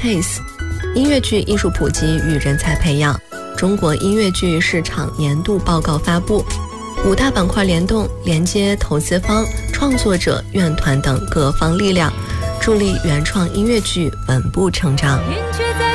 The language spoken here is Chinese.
Showcase 音乐剧艺术普及与人才培养，中国音乐剧市场年度报告发布，5大板块联动，连接投资方、创作者、院团等各方力量，助力原创音乐剧稳步成长。